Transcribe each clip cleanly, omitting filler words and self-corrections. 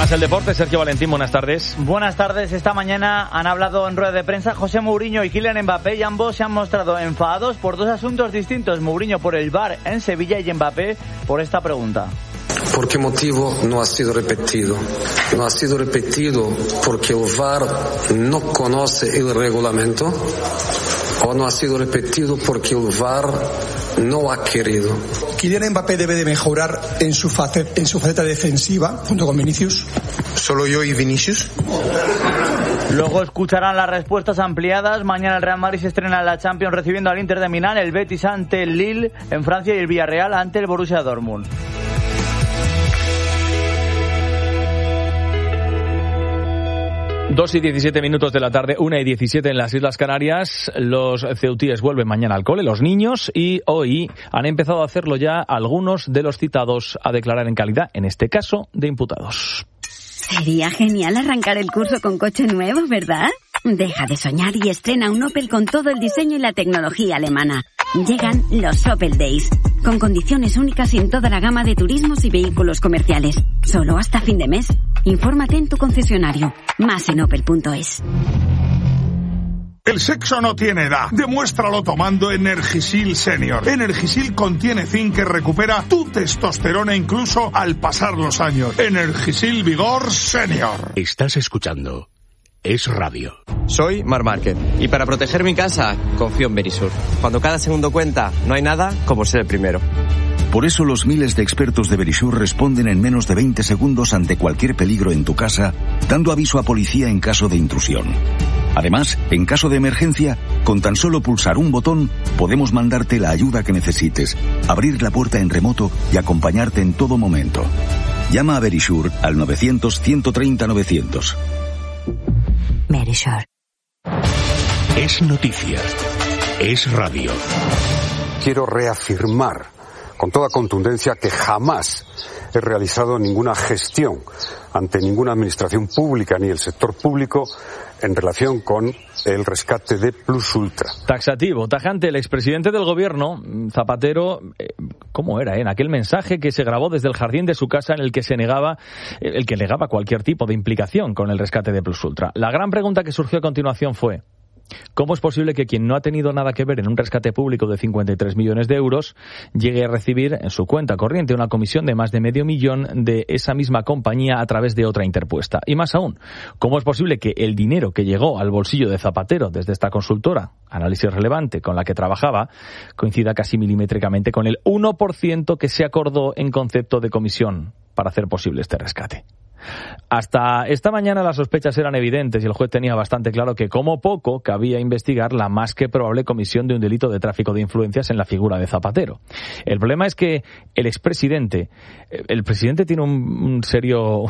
Más el deporte, Sergio Valentín, buenas tardes. Buenas tardes. Esta mañana han hablado en rueda de prensa José Mourinho y Kylian Mbappé, y ambos se han mostrado enfadados por dos asuntos distintos. Mourinho por el VAR en Sevilla y Mbappé por esta pregunta. ¿Por qué motivo no ha sido repetido? No ha sido repetido porque el VAR no conoce el reglamento, o no ha sido repetido porque el VAR no ha querido. Kylian Mbappé debe de mejorar en su faceta defensiva junto con Vinicius. ¿Solo yo y Vinicius? Luego escucharán las respuestas ampliadas. Mañana el Real Madrid se estrena en la Champions recibiendo al Inter de Milán, el Betis ante el Lille en Francia y el Villarreal ante el Borussia Dortmund. Dos y 17 minutos de la tarde, 1:17 en las Islas Canarias. Los ceutíes vuelven mañana al cole, los niños, y hoy han empezado a hacerlo ya algunos de los citados a declarar en calidad, en este caso, de imputados. Sería genial arrancar el curso con coche nuevo, ¿verdad? Deja de soñar y estrena un Opel con todo el diseño y la tecnología alemana. Llegan los Opel Days, con condiciones únicas en toda la gama de turismos y vehículos comerciales. Solo hasta fin de mes. Infórmate en tu concesionario. Más en opel.es. El sexo no tiene edad. Demuéstralo tomando Energisil Senior. Energisil contiene zinc que recupera tu testosterona incluso al pasar los años. Energisil Vigor Senior. Estás escuchando Es Radio. Soy Marc Márquez y para proteger mi casa confío en Verisur. Cuando cada segundo cuenta, no hay nada como ser el primero. Por eso los miles de expertos de Verisur responden en menos de 20 segundos ante cualquier peligro en tu casa, dando aviso a policía en caso de intrusión. Además, en caso de emergencia, con tan solo pulsar un botón, podemos mandarte la ayuda que necesites, abrir la puerta en remoto y acompañarte en todo momento. Llama a Verisur al 900-130-900. Verisur. Es noticia. Es radio. Quiero reafirmar con toda contundencia que jamás he realizado ninguna gestión ante ninguna administración pública ni el sector público en relación con el rescate de Plus Ultra. Taxativo, tajante, el expresidente del gobierno, Zapatero, ¿cómo era? En aquel mensaje que se grabó desde el jardín de su casa en el que negaba cualquier tipo de implicación con el rescate de Plus Ultra. La gran pregunta que surgió a continuación fue: ¿cómo es posible que quien no ha tenido nada que ver en un rescate público de 53 millones de euros llegue a recibir en su cuenta corriente una comisión de más de $500,000 de esa misma compañía a través de otra interpuesta? Y más aún, ¿cómo es posible que el dinero que llegó al bolsillo de Zapatero desde esta consultora, Análisis Relevante, con la que trabajaba, coincida casi milimétricamente con el 1% que se acordó en concepto de comisión para hacer posible este rescate? Hasta esta mañana las sospechas eran evidentes y el juez tenía bastante claro que como poco cabía investigar la más que probable comisión de un delito de tráfico de influencias en la figura de Zapatero. El problema es que el presidente tiene un serio...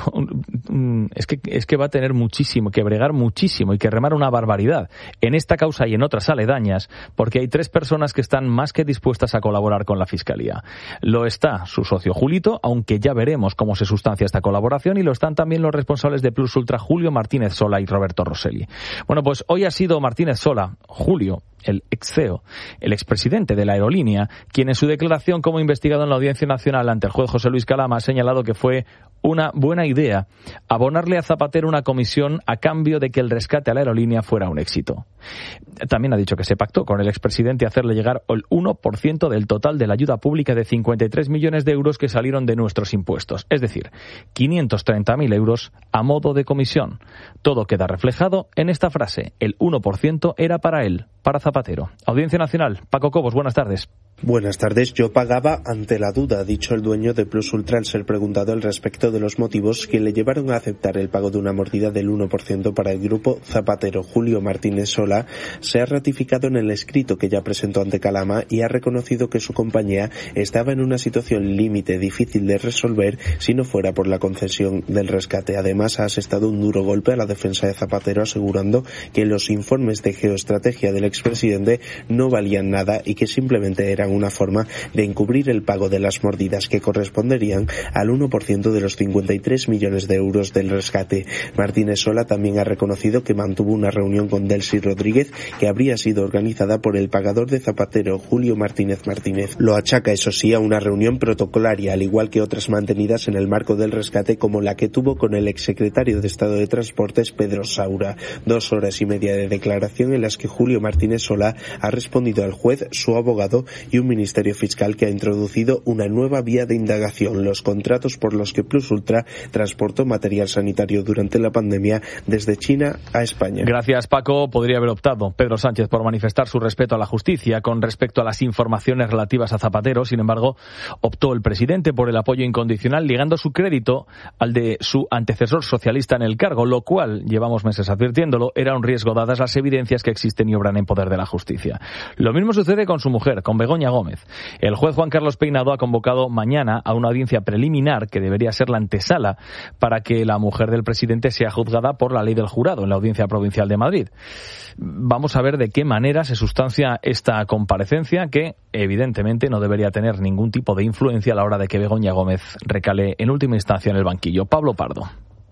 Es que va a tener muchísimo, que bregar muchísimo y que remar una barbaridad en esta causa y en otras aledañas, porque hay 3 personas que están más que dispuestas a colaborar con la Fiscalía. Lo está su socio Julito, aunque ya veremos cómo se sustancia esta colaboración, y lo están también los responsables de Plus Ultra, Julio Martínez Sola y Roberto Rosselli. Bueno, pues hoy ha sido Martínez Sola, Julio, el ex CEO, el expresidente de la aerolínea, quien en su declaración como investigado en la Audiencia Nacional ante el juez José Luis Calama ha señalado que fue una buena idea abonarle a Zapatero una comisión a cambio de que el rescate a la aerolínea fuera un éxito. También ha dicho que se pactó con el expresidente hacerle llegar el 1% del total de la ayuda pública de 53 millones de euros que salieron de nuestros impuestos, es decir, 530.000 euros a modo de comisión. Todo queda reflejado en esta frase: el 1% era para él, para Zapatero. Audiencia Nacional, Paco Cobos, buenas tardes. Buenas tardes. Yo pagaba ante la duda, ha dicho el dueño de Plus Ultra al ser preguntado al respecto de los motivos que le llevaron a aceptar el pago de una mordida del 1% para el grupo Zapatero. Julio Martínez Sola se ha ratificado en el escrito que ya presentó ante Calama y ha reconocido que su compañía estaba en una situación límite difícil de resolver si no fuera por la concesión del rescate. Además, ha asestado un duro golpe a la defensa de Zapatero, asegurando que los informes de geoestrategia del expresidente no valían nada y que simplemente eran una forma de encubrir el pago de las mordidas que corresponderían al 1% de los 53 millones de euros del rescate. Martínez Sola también ha reconocido que mantuvo una reunión con Delcy Rodríguez que habría sido organizada por el pagador de Zapatero, Julio Martínez Martínez. Lo achaca, eso sí, a una reunión protocolaria, al igual que otras mantenidas en el marco del rescate, como la que tuvo con el exsecretario de Estado de Transportes, Pedro Saura. 2 horas y media de declaración en las que Julio Martínez Sola ha respondido al juez, su abogado y un ministerio fiscal que ha introducido una nueva vía de indagación, los contratos por los que Plus Ultra transportó material sanitario durante la pandemia desde China a España. Gracias, Paco. Podría haber optado Pedro Sánchez por manifestar su respeto a la justicia con respecto a las informaciones relativas a Zapatero. Sin embargo, optó el presidente por el apoyo incondicional, ligando su crédito al de su antecesor socialista en el cargo, lo cual, llevamos meses advirtiéndolo, era un riesgo dadas las evidencias que existen y obran en poder de la justicia. Lo mismo sucede con su mujer, con Begoña Gómez. El juez Juan Carlos Peinado ha convocado mañana a una audiencia preliminar que debería ser la antesala para que la mujer del presidente sea juzgada por la ley del jurado en la Audiencia Provincial de Madrid. Vamos a ver de qué manera se sustancia esta comparecencia, que evidentemente no debería tener ningún tipo de influencia a la hora de que Begoña Gómez recale en última instancia en el banquillo. Pablo Pardo.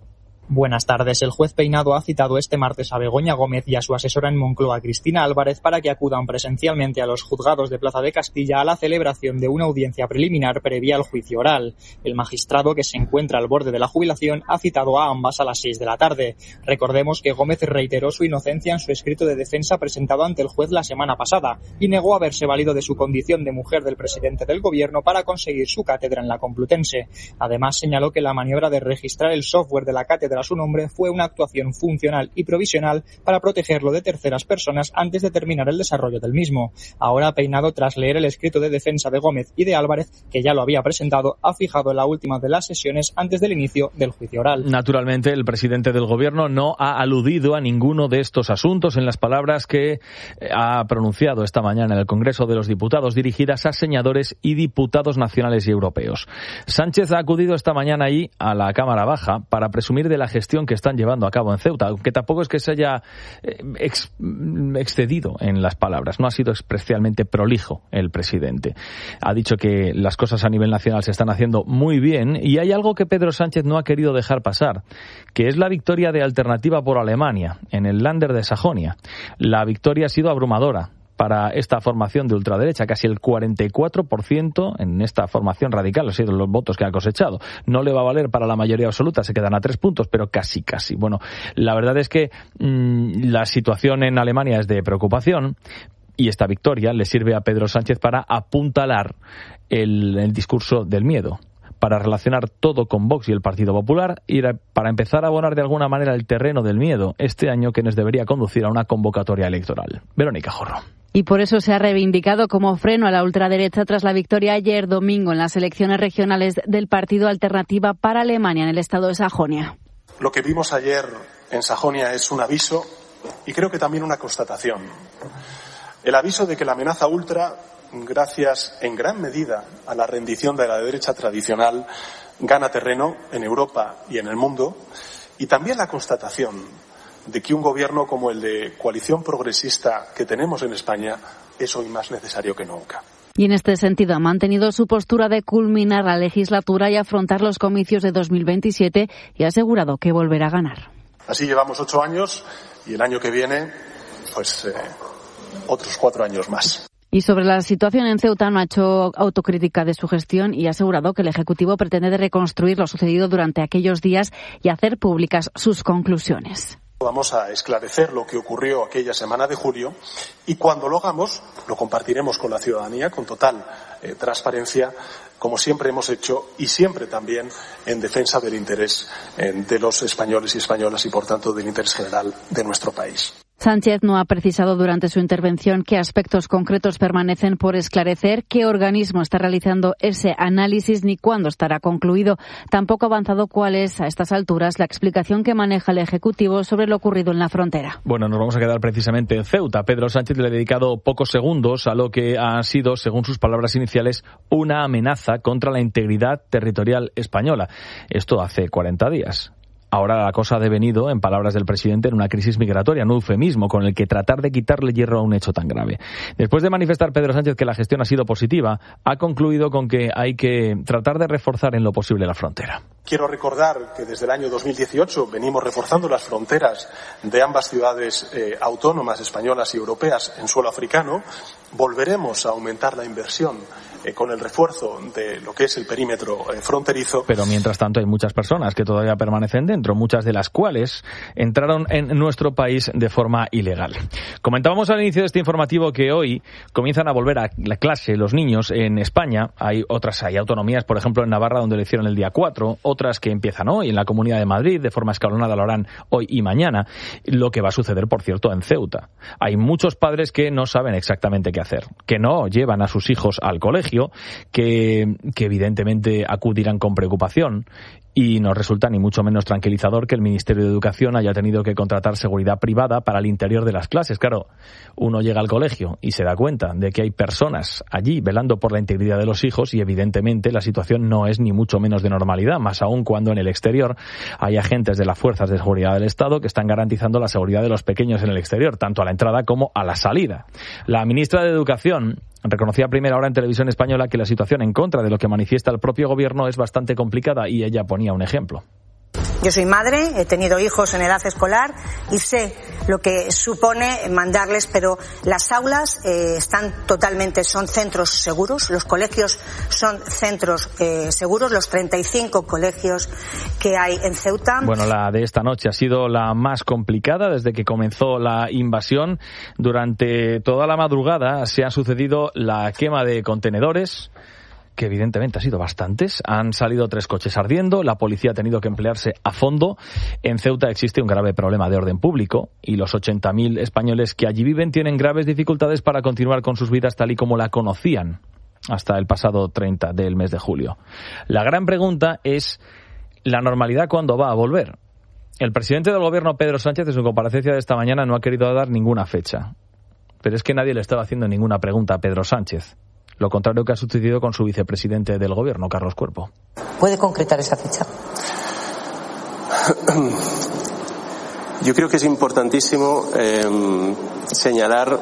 Buenas tardes. El juez Peinado ha citado este martes a Begoña Gómez y a su asesora en Moncloa, Cristina Álvarez, para que acudan presencialmente a los juzgados de Plaza de Castilla a la celebración de una audiencia preliminar previa al juicio oral. El magistrado, que se encuentra al borde de la jubilación, ha citado a ambas a las 6 de la tarde. Recordemos que Gómez reiteró su inocencia en su escrito de defensa presentado ante el juez la semana pasada y negó haberse valido de su condición de mujer del presidente del gobierno para conseguir su cátedra en la Complutense. Además, señaló que la maniobra de registrar el software de la cátedra a su nombre fue una actuación funcional y provisional para protegerlo de terceras personas antes de terminar el desarrollo del mismo. Ahora Peinado, tras leer el escrito de defensa de Gómez y de Álvarez, que ya lo había presentado, ha fijado la última de las sesiones antes del inicio del juicio oral. Naturalmente, el presidente del gobierno no ha aludido a ninguno de estos asuntos en las palabras que ha pronunciado esta mañana en el Congreso de los Diputados, dirigidas a senadores y diputados nacionales y europeos. Sánchez ha acudido esta mañana ahí a la Cámara Baja para presumir de la gestión que están llevando a cabo en Ceuta, aunque tampoco es que se haya excedido en las palabras. No ha sido especialmente prolijo el presidente. Ha dicho que las cosas a nivel nacional se están haciendo muy bien y hay algo que Pedro Sánchez no ha querido dejar pasar, que es la victoria de Alternativa por Alemania en el Länder de Sajonia. La victoria ha sido abrumadora para esta formación de ultraderecha, casi el 44% en esta formación radical, han sido los votos que ha cosechado. No le va a valer para la mayoría absoluta, se quedan a 3 puntos, pero casi. Bueno, la verdad es que la situación en Alemania es de preocupación y esta victoria le sirve a Pedro Sánchez para apuntalar el discurso del miedo, para relacionar todo con Vox y el Partido Popular y para empezar a abonar de alguna manera el terreno del miedo este año que nos debería conducir a una convocatoria electoral. Verónica Jorro. Y por eso se ha reivindicado como freno a la ultraderecha tras la victoria ayer domingo en las elecciones regionales del Partido Alternativa para Alemania en el estado de Sajonia. Lo que vimos ayer en Sajonia es un aviso y creo que también una constatación. El aviso de que la amenaza ultra, gracias en gran medida a la rendición de la derecha tradicional, gana terreno en Europa y en el mundo, y también la constatación de que un gobierno como el de coalición progresista que tenemos en España es hoy más necesario que nunca. Y en este sentido ha mantenido su postura de culminar la legislatura y afrontar los comicios de 2027 y ha asegurado que volverá a ganar. Así llevamos 8 años y el año que viene, otros 4 años más. Y sobre la situación en Ceuta no ha hecho autocrítica de su gestión y ha asegurado que el Ejecutivo pretende reconstruir lo sucedido durante aquellos días y hacer públicas sus conclusiones. Vamos a esclarecer lo que ocurrió aquella semana de julio y cuando lo hagamos lo compartiremos con la ciudadanía con total transparencia, como siempre hemos hecho y siempre también en defensa del interés de los españoles y españolas y por tanto del interés general de nuestro país. Sánchez no ha precisado durante su intervención qué aspectos concretos permanecen por esclarecer, qué organismo está realizando ese análisis ni cuándo estará concluido. Tampoco ha avanzado cuál es, a estas alturas, la explicación que maneja el Ejecutivo sobre lo ocurrido en la frontera. Bueno, nos vamos a quedar precisamente en Ceuta. Pedro Sánchez le ha dedicado pocos segundos a lo que ha sido, según sus palabras iniciales, una amenaza contra la integridad territorial española. Esto hace 40 días. Ahora la cosa ha devenido, en palabras del presidente, en una crisis migratoria, un eufemismo con el que tratar de quitarle hierro a un hecho tan grave. Después de manifestar Pedro Sánchez que la gestión ha sido positiva, ha concluido con que hay que tratar de reforzar en lo posible la frontera. Quiero recordar que desde el año 2018 venimos reforzando las fronteras de ambas ciudades autónomas españolas y europeas en suelo africano. Volveremos a aumentar la inversión con el refuerzo de lo que es el perímetro fronterizo. Pero mientras tanto hay muchas personas que todavía permanecen dentro, muchas de las cuales entraron en nuestro país de forma ilegal. Comentábamos al inicio de este informativo que hoy comienzan a volver a la clase los niños en España. Hay autonomías, por ejemplo en Navarra, donde lo hicieron el día 4, otras que empiezan hoy, en la Comunidad de Madrid, de forma escalonada lo harán hoy y mañana. Lo que va a suceder, por cierto, en Ceuta. Hay muchos padres que no saben exactamente qué hacer, que no llevan a sus hijos al colegio, que evidentemente acudirán con preocupación, y no resulta ni mucho menos tranquilizador que el Ministerio de Educación haya tenido que contratar seguridad privada para el interior de las clases. Claro, uno llega al colegio y se da cuenta de que hay personas allí velando por la integridad de los hijos y evidentemente la situación no es ni mucho menos de normalidad, más aún cuando en el exterior hay agentes de las fuerzas de seguridad del Estado que están garantizando la seguridad de los pequeños en el exterior, tanto a la entrada como a la salida. La ministra de Educación reconocía a primera hora en Televisión Española que la situación en contra de lo que manifiesta el propio gobierno es bastante complicada y ella ponía un ejemplo. Yo soy madre, he tenido hijos en edad escolar y sé lo que supone mandarles, pero las aulas son centros seguros, los colegios son centros seguros, los 35 colegios que hay en Ceuta. Bueno, la de esta noche ha sido la más complicada desde que comenzó la invasión. Durante toda la madrugada se ha sucedido la quema de contenedores, que evidentemente ha sido bastantes. Han salido 3 coches ardiendo, la policía ha tenido que emplearse a fondo. En Ceuta existe un grave problema de orden público y los 80.000 españoles que allí viven tienen graves dificultades para continuar con sus vidas tal y como la conocían hasta el pasado 30 del mes de julio. La gran pregunta es, ¿la normalidad cuándo va a volver? El presidente del gobierno, Pedro Sánchez, en su comparecencia de esta mañana no ha querido dar ninguna fecha. Pero es que nadie le estaba haciendo ninguna pregunta a Pedro Sánchez. Lo contrario que ha sucedido con su vicepresidente del gobierno, Carlos Cuerpo. ¿Puede concretar esa fecha? Yo creo que es importantísimo señalar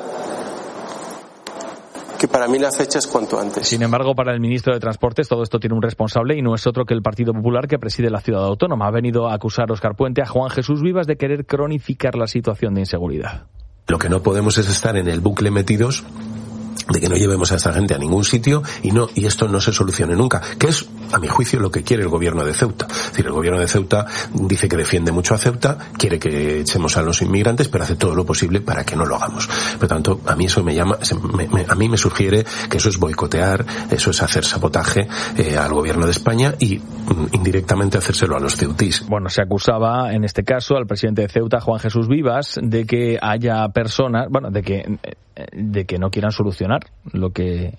que para mí la fecha es cuanto antes. Sin embargo, para el ministro de Transportes todo esto tiene un responsable y no es otro que el Partido Popular que preside la ciudad autónoma. Ha venido a acusar Óscar Puente a Juan Jesús Vivas de querer cronificar la situación de inseguridad. Lo que no podemos es estar en el bucle metidos de que no llevemos a esta gente a ningún sitio y esto no se solucione nunca, que es, a mi juicio, lo que quiere el gobierno de Ceuta. Es decir, el gobierno de Ceuta dice que defiende mucho a Ceuta, quiere que echemos a los inmigrantes, pero hace todo lo posible para que no lo hagamos. Por lo tanto, a mí eso a mí me sugiere que eso es boicotear, eso es hacer sabotaje al gobierno de España y indirectamente hacérselo a los ceutís. Bueno, se acusaba en este caso al presidente de Ceuta, Juan Jesús Vivas, de que haya personas, de que no quieran solucionar lo que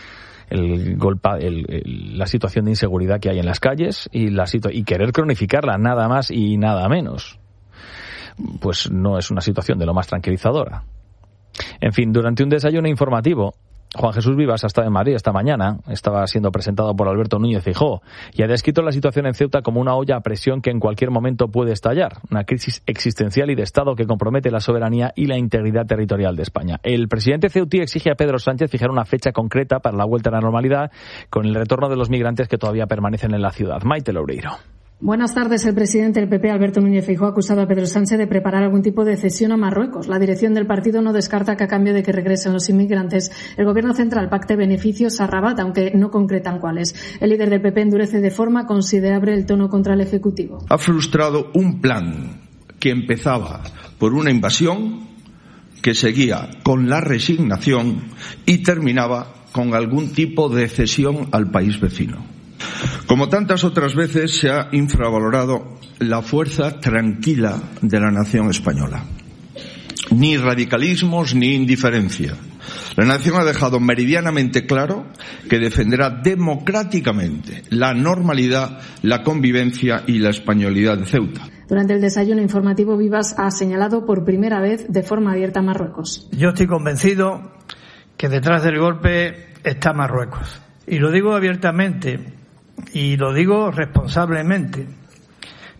la situación de inseguridad que hay en las calles y querer cronificarla, nada más y nada menos. Pues no es una situación de lo más tranquilizadora. En fin, durante un desayuno informativo, Juan Jesús Vivas ha estado en Madrid esta mañana, estaba siendo presentado por Alberto Núñez Feijóo y ha descrito la situación en Ceuta como una olla a presión que en cualquier momento puede estallar, una crisis existencial y de Estado que compromete la soberanía y la integridad territorial de España. El presidente ceutí exige a Pedro Sánchez fijar una fecha concreta para la vuelta a la normalidad con el retorno de los migrantes que todavía permanecen en la ciudad. Maite Loureiro. Buenas tardes. El presidente del PP, Alberto Núñez Feijóo, ha acusado a Pedro Sánchez de preparar algún tipo de cesión a Marruecos. La dirección del partido no descarta que a cambio de que regresen los inmigrantes, el gobierno central pacte beneficios a Rabat, aunque no concretan cuáles. El líder del PP endurece de forma considerable el tono contra el Ejecutivo. Ha frustrado un plan que empezaba por una invasión, que seguía con la resignación y terminaba con algún tipo de cesión al país vecino. Como tantas otras veces, se ha infravalorado la fuerza tranquila de la nación española. Ni radicalismos ni indiferencia. La nación ha dejado meridianamente claro que defenderá democráticamente la normalidad, la convivencia y la españolidad de Ceuta. Durante el desayuno informativo, Vivas ha señalado por primera vez de forma abierta a Marruecos. Yo estoy convencido que detrás del golpe está Marruecos. Y lo digo abiertamente y lo digo responsablemente,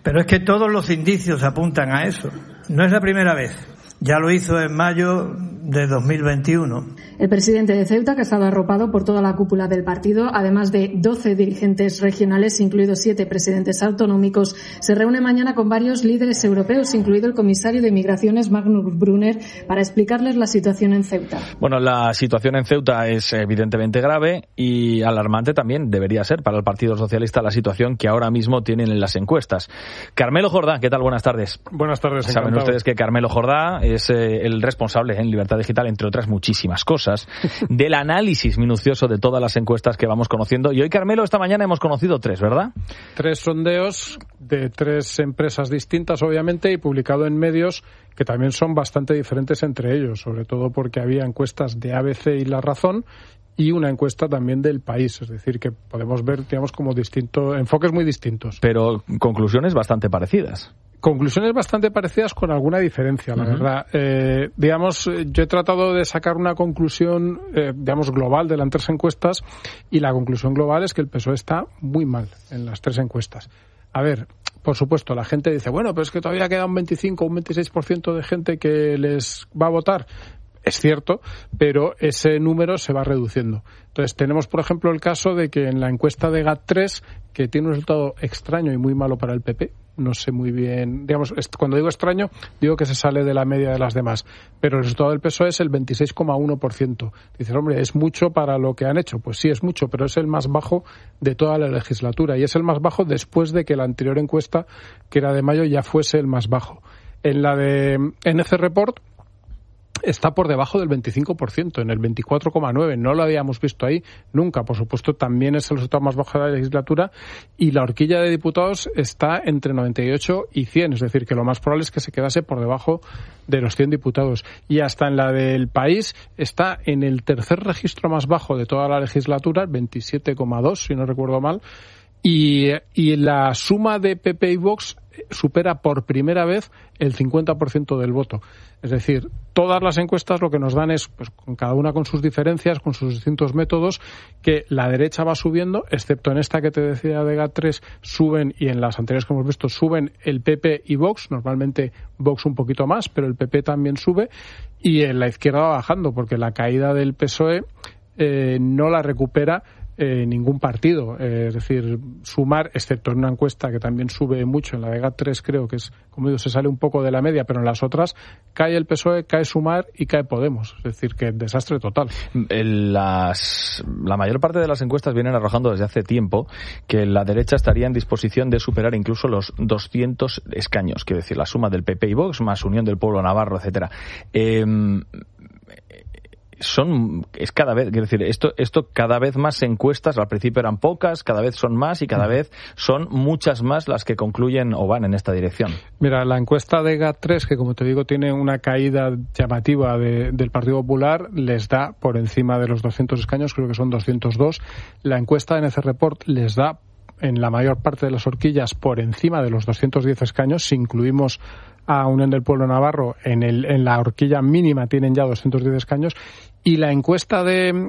Pero es que todos los indicios apuntan a eso. No es la primera vez. Ya lo hizo en mayo de 2021. El presidente de Ceuta, que ha estado arropado por toda la cúpula del partido, además de 12 dirigentes regionales, incluidos 7 presidentes autonómicos, se reúne mañana con varios líderes europeos, incluido el comisario de Migraciones, Magnus Brunner, para explicarles la situación en Ceuta. Bueno, la situación en Ceuta es evidentemente grave y alarmante también debería ser para el Partido Socialista la situación que ahora mismo tienen en las encuestas. Carmelo Jordá, ¿qué tal? Buenas tardes. Buenas tardes, Saben encantado. ustedes que Carmelo Jordá es el responsable en Libertad Digital, entre otras muchísimas cosas, del análisis minucioso de todas las encuestas que vamos conociendo. Y hoy, Carmelo, esta mañana hemos conocido 3, ¿verdad? 3 sondeos de 3 empresas distintas, obviamente, y publicado en medios que también son bastante diferentes entre ellos, sobre todo porque había encuestas de ABC y La Razón y una encuesta también del País. Es decir, que podemos ver, digamos, como enfoques muy distintos. Pero conclusiones bastante parecidas. Conclusiones bastante parecidas con alguna diferencia, la verdad. Digamos, yo he tratado de sacar una conclusión, digamos, global de las 3 encuestas, y la conclusión global es que el PSOE está muy mal en las 3 encuestas. A ver, por supuesto, la gente dice, bueno, pero es que todavía queda un 25 o un 26% de gente que les va a votar. Es cierto, pero ese número se va reduciendo. Entonces, tenemos, por ejemplo, el caso de que en la encuesta de GAT3, que tiene un resultado extraño y muy malo para el PP, no sé muy bien, digamos, cuando digo extraño, digo que se sale de la media de las demás, pero el resultado del PSOE es el 26,1%. Dices, hombre, ¿es mucho para lo que han hecho? Pues sí, es mucho, pero es el más bajo de toda la legislatura, y es el más bajo después de que la anterior encuesta, que era de mayo, ya fuese el más bajo. En la de NC Report está por debajo del 25%, en el 24,9%. No lo habíamos visto ahí nunca. Por supuesto, también es el resultado más bajo de la legislatura, y la horquilla de diputados está entre 98 y 100. Es decir, que lo más probable es que se quedase por debajo de los 100 diputados. Y hasta en la del País está en el tercer registro más bajo de toda la legislatura, 27,2, si no recuerdo mal. Y la suma de PP y Vox supera por primera vez el 50% del voto. Es decir, todas las encuestas lo que nos dan es, pues, con cada una con sus diferencias, con sus distintos métodos, que la derecha va subiendo, excepto en esta que te decía de GAT3 suben, y en las anteriores que hemos visto suben el PP y Vox, normalmente Vox un poquito más, pero el PP también sube, y en la izquierda va bajando, porque la caída del PSOE no la recupera ningún partido. Es decir, Sumar, excepto en una encuesta que también sube mucho, en la de GAT3 creo que es, como digo, se sale un poco de la media, pero en las otras cae el PSOE, cae Sumar y cae Podemos. Es decir, que desastre total. La mayor parte de las encuestas vienen arrojando desde hace tiempo que la derecha estaría en disposición de superar incluso los 200 escaños, quiero decir, la suma del PP y Vox más Unión del Pueblo Navarro, etcétera. Es cada vez, quiero decir, esto cada vez más encuestas, al principio eran pocas, cada vez son más, y cada vez son muchas más las que concluyen o van en esta dirección. Mira, la encuesta de GAT3, que como te digo tiene una caída llamativa del Partido Popular, les da por encima de los 200 escaños, creo que son 202. La encuesta de NC Report les da en la mayor parte de las horquillas por encima de los 210 escaños, si incluimos a Unión del Pueblo Navarro, en la horquilla mínima tienen ya 210 escaños, y la encuesta del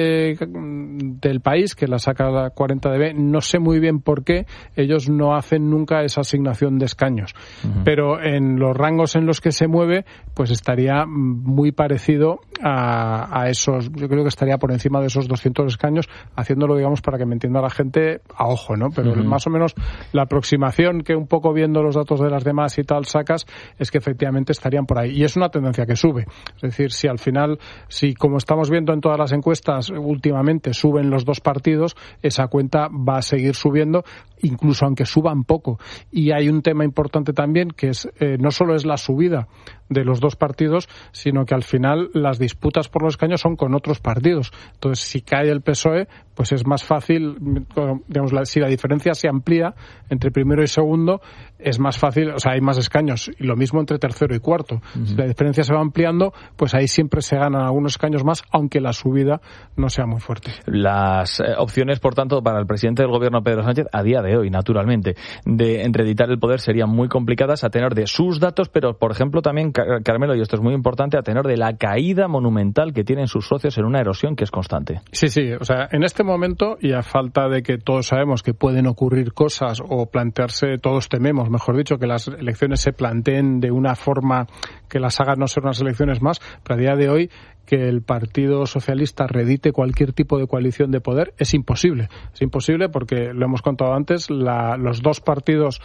País, que la saca la 40DB, no sé muy bien por qué, ellos no hacen nunca esa asignación de escaños, pero en los rangos en los que se mueve, pues estaría muy parecido a esos, yo creo que estaría por encima de esos 200 escaños, haciéndolo, digamos, para que me entienda la gente a ojo, ¿no? Pero más o menos la aproximación que un poco viendo los datos de las demás y tal sacas es que efectivamente estarían por ahí, y es una tendencia que sube. Es decir, si al final, si como estamos viendo en todas las encuestas últimamente suben los dos partidos, esa cuenta va a seguir subiendo, incluso aunque suban poco. Y hay un tema importante también, que es no solo es la subida de los dos partidos, sino que al final las disputas por los escaños son con otros partidos. Entonces, si cae el PSOE, pues es más fácil, digamos, si la diferencia se amplía entre primero y segundo, es más fácil, o sea, hay más escaños, y lo mismo entre tercero y cuarto. Si la diferencia se va ampliando, pues ahí siempre se ganan algunos escaños más, aunque la subida no sea muy fuerte. Las opciones, por tanto, para el presidente del gobierno, Pedro Sánchez, a día de hoy, naturalmente, de reeditar el poder serían muy complicadas a tenor de sus datos, pero, por ejemplo, también Carmelo, y esto es muy importante, a tenor de la caída monumental que tienen sus socios en una erosión que es constante. Sí, o sea, en este momento, y a falta de que todos sabemos que pueden ocurrir cosas o plantearse, todos tememos, mejor dicho, que las elecciones se planteen de una forma que las hagan no ser unas elecciones más, pero a día de hoy que el Partido Socialista reedite cualquier tipo de coalición de poder es imposible. Es imposible porque, lo hemos contado antes, los dos partidos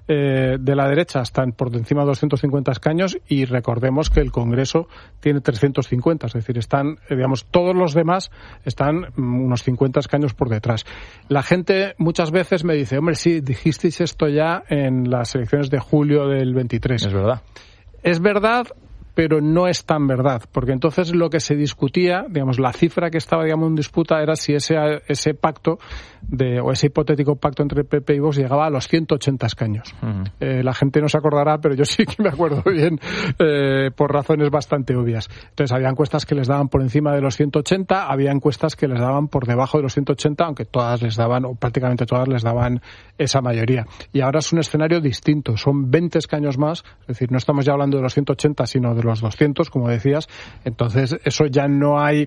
de la derecha están por encima de 250 escaños y recordemos que el Congreso tiene 350, es decir, están, digamos, todos los demás están unos 50 escaños por detrás. La gente muchas veces me dice, hombre, sí, dijisteis esto ya en las elecciones de julio del 23. Es verdad. Es verdad, pero no es tan verdad, porque entonces lo que se discutía, digamos, la cifra que estaba, digamos, en disputa era si ese pacto o ese hipotético pacto entre PP y Vox llegaba a los 180 escaños. La gente no se acordará, pero yo sí que me acuerdo bien, por razones bastante obvias. Entonces había encuestas que les daban por encima de los 180, había encuestas que les daban por debajo de los 180, aunque todas les daban, o prácticamente todas les daban esa mayoría. Y ahora es un escenario distinto, son 20 escaños más, es decir, no estamos ya hablando de los 180, sino de los 200, como decías. Entonces eso ya no hay,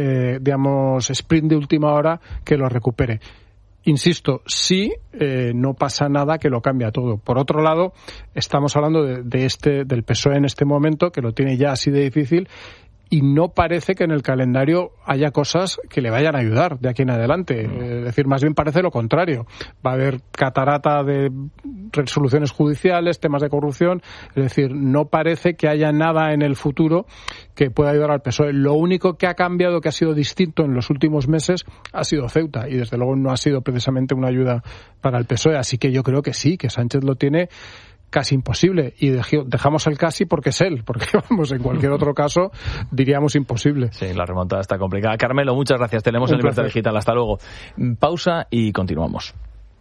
digamos, sprint de última hora que lo recupere. Insisto, sí, no pasa nada que lo cambia todo. Por otro lado, estamos hablando del PSOE en este momento, que lo tiene ya así de difícil, y no parece que en el calendario haya cosas que le vayan a ayudar de aquí en adelante. Es decir, más bien parece lo contrario. Va a haber catarata de resoluciones judiciales, temas de corrupción. Es decir, no parece que haya nada en el futuro que pueda ayudar al PSOE. Lo único que ha cambiado, que ha sido distinto en los últimos meses, ha sido Ceuta. Y desde luego no ha sido precisamente una ayuda para el PSOE. Así que yo creo que sí, que Sánchez lo tiene casi imposible, y dejamos el casi porque es él, porque vamos, en cualquier otro caso diríamos imposible. Sí, la remontada está complicada. Carmelo, muchas gracias, tenemos en Libertad Digital, hasta luego. Pausa y continuamos.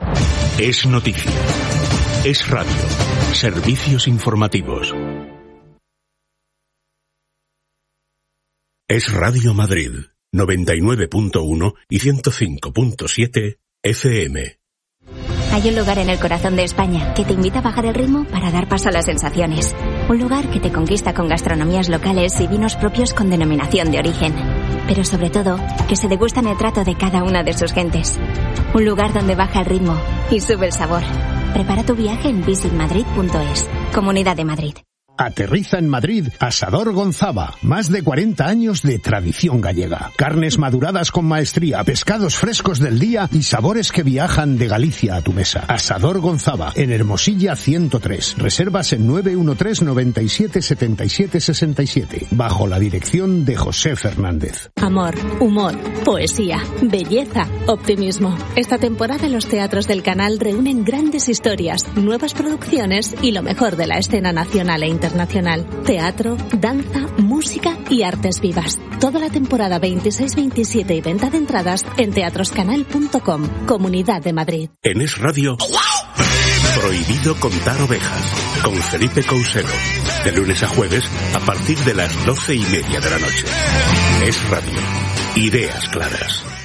Es noticia, es radio, servicios informativos. Es Radio Madrid, 99.1 y 105.7 FM. Hay un lugar en el corazón de España que te invita a bajar el ritmo para dar paso a las sensaciones. Un lugar que te conquista con gastronomías locales y vinos propios con denominación de origen. Pero sobre todo, que se degusta en el trato de cada una de sus gentes. Un lugar donde baja el ritmo y sube el sabor. Prepara tu viaje en visitmadrid.es. Comunidad de Madrid. Aterriza en Madrid Asador Gonzava. Más de 40 años de tradición gallega. Carnes maduradas con maestría, pescados frescos del día y sabores que viajan de Galicia a tu mesa. Asador Gonzava, en Hermosilla 103. Reservas en 913 97 77 67. Bajo la dirección de José Fernández. Amor, humor, poesía, belleza, optimismo. Esta temporada los teatros del canal reúnen grandes historias, nuevas producciones y lo mejor de la escena nacional e internacional. Teatro, danza, música y artes vivas. Toda la temporada 26-27 y venta de entradas en teatroscanal.com. Comunidad de Madrid. En Es Radio, Prohibido contar ovejas, con Felipe Couselo. De lunes a jueves, a partir de las 12:30 de la noche. Es Radio. Ideas claras.